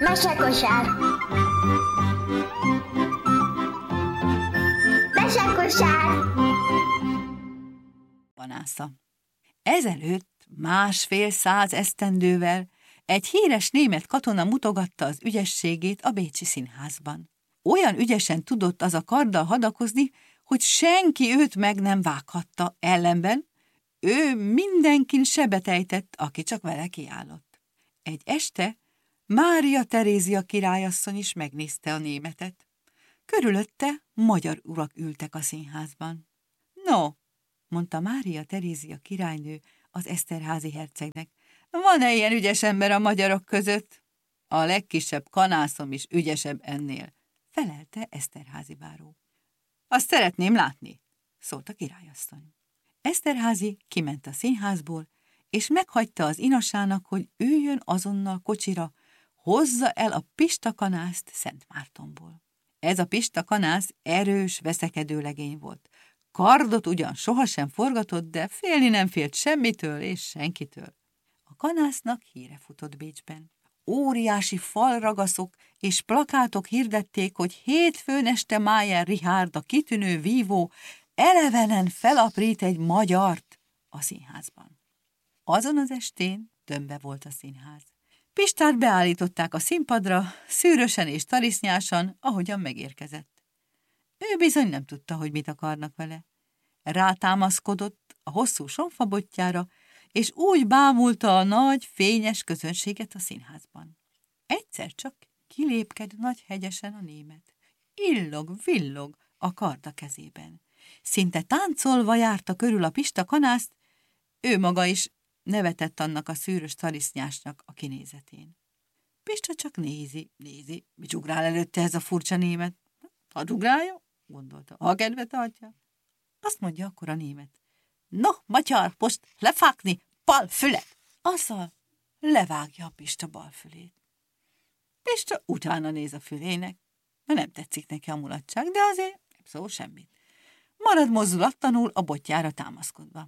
Mesekosár. Mesekosár. Kanásza. Ezelőtt 1,5 esztendővel egy híres német katona mutogatta az ügyességét a bécsi színházban. Olyan ügyesen tudott az a karddal hadakozni, hogy senki őt meg nem vághatta, ellenben ő mindenkin sebet ejtett, aki csak vele kiállott. Egy este Mária Terézia királyasszony is megnézte a németet. Körülötte magyar urak ültek a színházban. No, mondta Mária Terézia királynő az Eszterházy hercegnek, van-e ilyen ügyes ember a magyarok között? A legkisebb kanászom is ügyesebb ennél, felelte Eszterházy báró. Azt szeretném látni, szólt a királyasszony. Eszterházy kiment a színházból, és meghagyta az inasának, hogy üljön azonnal kocsira, hozza el a Pista kanászt Szentmártonból. Ez a Pista kanász erős, veszekedő legény volt. Kardot ugyan sohasem forgatott, de félni nem félt semmitől és senkitől. A kanásznak híre futott Bécsben. Óriási falragaszok és plakátok hirdették, hogy hétfőn este Mayer Richard, a kitűnő vívó, elevenen felaprít egy magyart a színházban. Azon az estén tömve volt a színház. Pistát beállították a színpadra, szűrösen és tarisznyásan, ahogyan megérkezett. Ő bizony nem tudta, hogy mit akarnak vele. Rátámaszkodott a hosszú sonfabotjára, és úgy bámulta a nagy, fényes közönséget a színházban. Egyszer csak kilépked nagy hegyesen a német. Illog-villog a kard a kezében. Szinte táncolva járta körül a Pista kanászt, ő maga is nevetett annak a szűrös tarisznyásnak a kinézetén. Pista csak nézi, mit ugrál előtte ez a furcsa német. Hadd ugrálja, gondolta, ha kedve tartja. Azt mondja akkor a német. No, magyar, most lefágni, balfület! Azzal levágja a Pista balfülét. Pista utána néz a fülének, mert nem tetszik neki a mulatság, de azért nem szól semmit. Marad mozdulatlanul a botjára támaszkodva.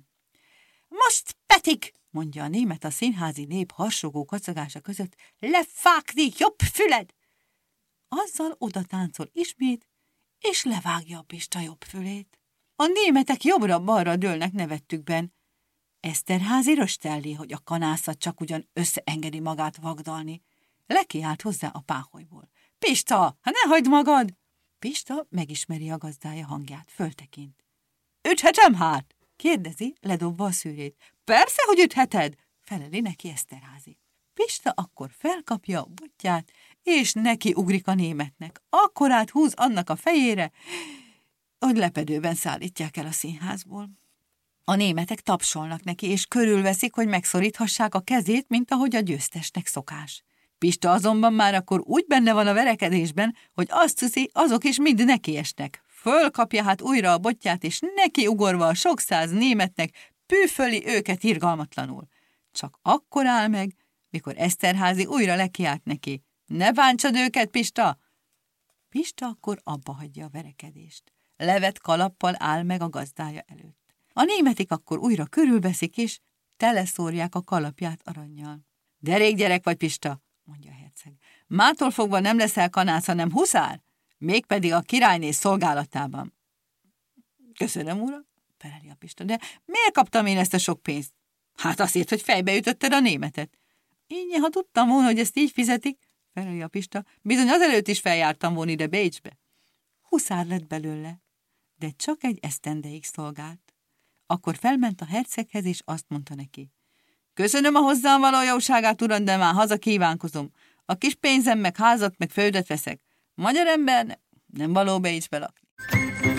Most pedig, mondja a német a színházi nép harsogó kacagása között, lefágni jobb füled! Azzal oda táncol ismét, és levágja a Pista jobb fülét. A németek jobbra-balra dőlnek nevettükben. Eszterházy röstelli, hogy a kanászat csak ugyan összeengedi magát vagdalni. Lekiált hozzá a páholyból. Pista, ne hagyd magad! Pista megismeri a gazdája hangját, föltekint. Üthetem hát? Kérdezi, ledobva a szűrét. Persze, hogy ütheted, feleli neki Eszterházy. Pista akkor felkapja a botját, és neki ugrik a németnek. Akkorát húz annak a fejére, hogy lepedőben szállítják el a színházból. A németek tapsolnak neki, és körülveszik, hogy megszoríthassák a kezét, mint ahogy a győztesnek szokás. Pista azonban már akkor úgy benne van a verekedésben, hogy azt hiszi, azok is mind nekiesnek. Fölkapja hát újra a botját, és neki ugorva a sok száz németnek püföli őket irgalmatlanul. Csak akkor áll meg, mikor Eszterházy újra lekiált neki. Ne bántsad őket, Pista! Pista akkor abba hagyja a verekedést. Levet kalappal áll meg a gazdája előtt. A németik akkor újra körülveszik, és teleszórják a kalapját arannyal. Derék gyerek vagy, Pista, mondja a herceg. Mától fogva nem leszel kanász, hanem huszár, mégpedig a királyné szolgálatában. Köszönöm, uram, feleli a Pista, de miért kaptam én ezt a sok pénzt? Hát azért, hogy fejbe ütötted a németet. Így, ha tudtam volna, hogy ezt így fizetik, feleli a Pista, bizony azelőtt is feljártam volna ide Bécsbe. Huszár lett belőle, de csak egy esztendeig szolgált. Akkor felment a herceghez, és azt mondta neki. Köszönöm a hozzám való jóságát, uram, de már haza kívánkozom. A kis pénzem meg házat, meg földet veszek. Magyar ember nem való Bécsbe lakni.